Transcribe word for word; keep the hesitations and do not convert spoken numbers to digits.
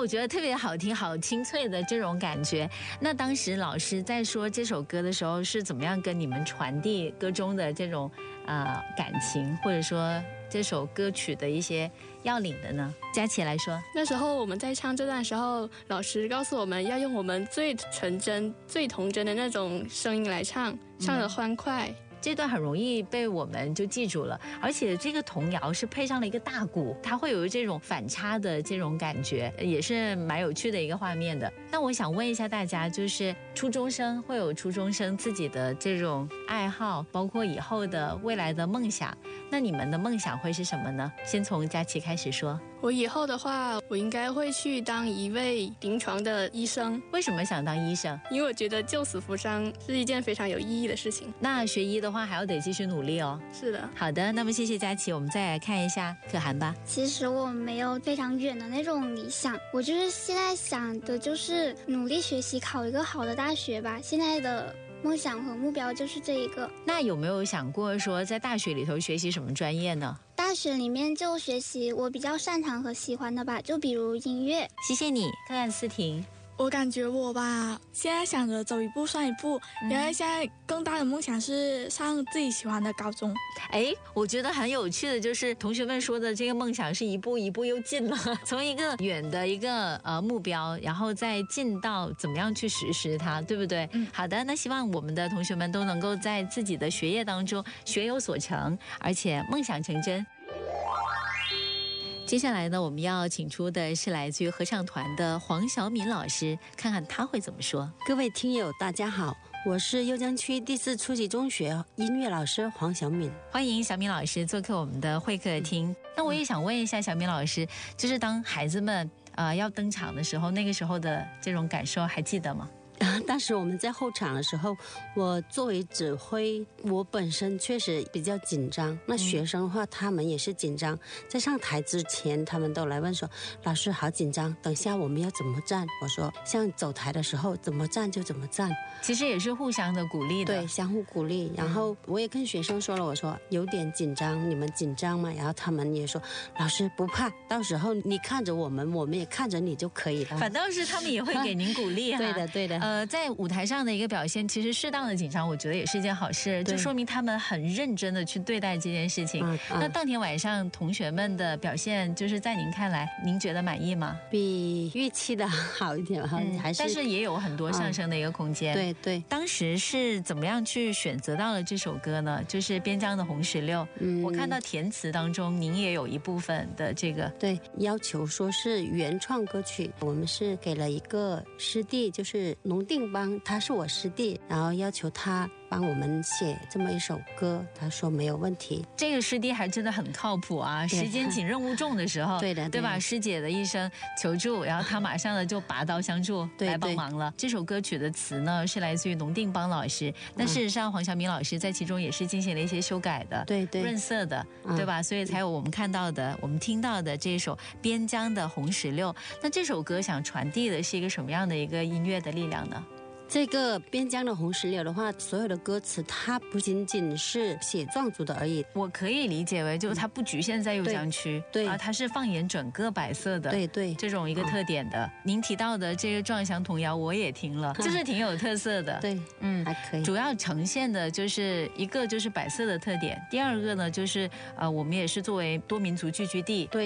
我觉得特别好听，好清脆的这种感觉。那当时老师在说这首歌的时候，是怎么样跟你们传递歌中的这种呃感情，或者说这首歌曲的一些要领的呢？佳琪来说， 那时候我们在唱这段的时候，老师告诉我们要用我们最纯真、最童真的那种声音来唱，唱得欢快。嗯， 这段很容易被我们就记住了，而且这个童谣是配上了一个大鼓，它会有这种反差的这种感觉，也是蛮有趣的一个画面的。那我想问一下大家，就是初中生会有初中生自己的这种爱好，包括以后的未来的梦想，那你们的梦想会是什么呢？先从佳琪开始说。 我以后的话，我应该会去当一位临床的医生。 为什么想当医生？ 因为我觉得救死扶伤是一件非常有意义的事情。 那学医的话还要得继续努力哦。 是的。 好的，那么谢谢佳琪，我们再来看一下可涵吧。 其实我没有非常远的那种理想，我就是现在想的就是努力学习，考一个好的大学吧。现在的梦想和目标就是这一个。 那有没有想过说在大学里头学习什么专业呢？ 大学里面就学习我比较擅长和喜欢的吧，就比如音乐。 谢谢你。看看思婷。 我感觉我吧，现在想着走一步算一步，因为现在更大的梦想是上自己喜欢的高中。 哎，我觉得很有趣的就是同学们说的这个梦想是一步一步又近了，从一个远的一个呃目标，然后再进到怎么样去实施它，对不对？嗯，好的，那希望我们的同学们都能够在自己的学业当中学有所成，而且梦想成真。接下来呢，我们要请出的是来自于合唱团的黄晓敏老师，看看他会怎么说。 各位听友大家好，我是邺江区第四初级中学音乐老师黄晓敏， 欢迎小敏老师做客我们的会客厅。嗯，那我也想问一下小敏老师，就是当孩子们呃要登场的时候，那个时候的这种感受还记得吗？ 当时我们在后场的时候，我作为指挥，我本身确实比较紧张，那学生的话他们也是紧张，在上台之前他们都来问说，老师好紧张，等下我们要怎么站？我说像走台的时候怎么站就怎么站， 其实也是互相的鼓励的。 对，相互鼓励。然后我也跟学生说了，我说有点紧张，你们紧张吗？然后他们也说老师不怕，到时候你看着我们，我们也看着你就可以了。 反倒是他们也会给您鼓励哈。 对的对的。 呃，在舞台上的一个表现，其实适当的紧张，我觉得也是一件好事，就说明他们很认真的去对待这件事情。嗯嗯、那当天晚上同学们的表现，就是在您看来，您觉得满意吗？ 比预期的好一点，嗯、还是， 但是也有很多上升的一个空间。 嗯、对对。 当时是怎么样去选择到了这首歌呢？就是边疆的红石榴。嗯，我看到填词当中，您也有一部分的这个对要求说是原创歌曲，我们是给了一个师弟，就是农定邦，他是我师弟，然后要求他帮我们写这么一首歌，他说没有问题。 这个师弟还真的很靠谱啊！时间紧任务重的时候， 对的， 对吧？师姐的一声求助，然后他马上的就拔刀相助来帮忙了。这首歌曲的词呢是来自于农定邦老师，那事实上黄晓敏老师在其中也是进行了一些修改的， 对对， 润色的，对吧？所以才有我们看到的、我们听到的这首《边疆的红石榴》。那这首歌想传递的是一个什么样的一个音乐的力量呢？ 这个边疆的红石榴的话，所有的歌词它不仅仅是写壮族的而已， 我可以理解为就是它不局限在邺江区， 对啊，它是放眼整个百色的， 对对， 这种一个特点的。哦、您提到的这个壮乡童谣我也听了，就是挺有特色的， 对，嗯，还可以。 主要呈现的就是一个就是百色的特点，第二个呢就是呃我们也是作为多民族聚居地， 对。